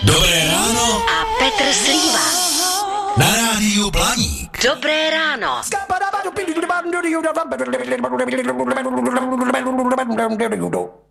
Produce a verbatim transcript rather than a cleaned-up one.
Dobré ráno a Petr Slíva. Na rádiu Blaník. Dobré ráno. Skabada